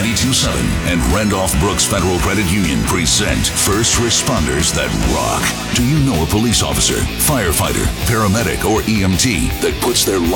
92.7 and Randolph Brooks Federal Credit Union present First Responders That Rock. Do you know a police officer, firefighter, paramedic, or EMT that puts their